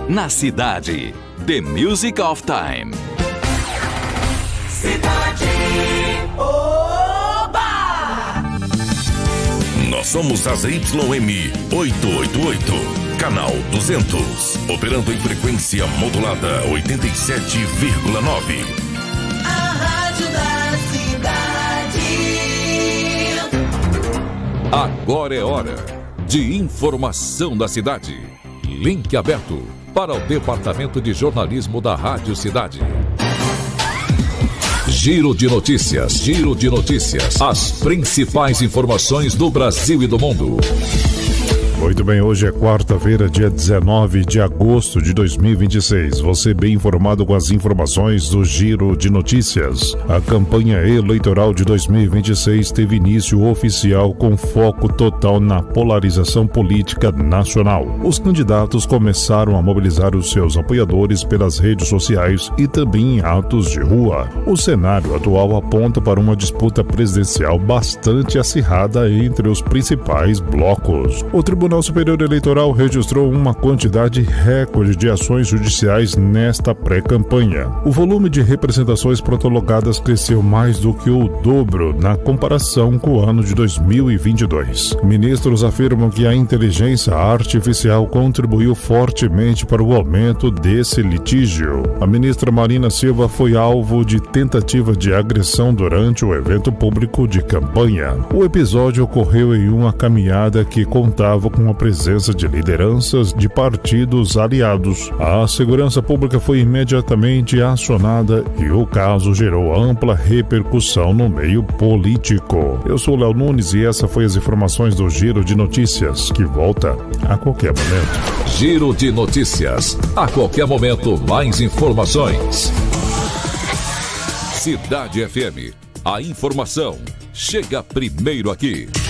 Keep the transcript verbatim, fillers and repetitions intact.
na cidade. The Music of Time. Cidade Oba! Nós somos a Z Y M oitocentos e oitenta e oito, canal duzentos, operando em frequência modulada oitenta e sete vírgula nove. A rádio da cidade. Agora é hora de informação da cidade. Link aberto para o Departamento de Jornalismo da Rádio Cidade. Giro de notícias, giro de notícias. As principais informações do Brasil e do mundo. Muito bem, hoje é quarta-feira, dia dezenove de agosto de dois mil e vinte e seis. Você bem informado com as informações do Giro de Notícias. A campanha eleitoral de dois mil e vinte e seis teve início oficial com foco total na polarização política nacional. Os candidatos começaram a mobilizar os seus apoiadores pelas redes sociais e também em atos de rua. O cenário atual aponta para uma disputa presidencial bastante acirrada entre os principais blocos. O Tribunal O Tribunal Superior Eleitoral registrou uma quantidade recorde de ações judiciais nesta pré-campanha. O volume de representações protologadas cresceu mais do que o dobro na comparação com o ano de dois mil e vinte e dois. Ministros afirmam que a inteligência artificial contribuiu fortemente para o aumento desse litígio. A ministra Marina Silva foi alvo de tentativa de agressão durante o evento público de campanha. O episódio ocorreu em uma caminhada que contava com a presença de lideranças de partidos aliados. A segurança pública foi imediatamente acionada e o caso gerou ampla repercussão no meio político. Eu sou Léo Nunes e essa foi as informações do Giro de Notícias, que volta a qualquer momento. Giro de Notícias. A qualquer momento, mais informações. Cidade F M. A informação chega primeiro aqui.